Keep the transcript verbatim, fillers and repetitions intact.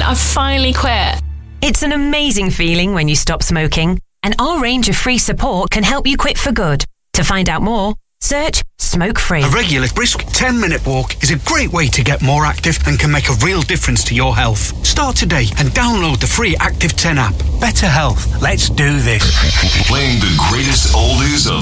I've finally quit. It's an amazing feeling when you stop smoking, and our range of free support can help you quit for good. To find out more, search Smoke Free. A regular brisk ten minute walk is a great way to get more active and can make a real difference to your health. Start today and download the free Active ten app. Better health. Let's do this. Playing the greatest oldies of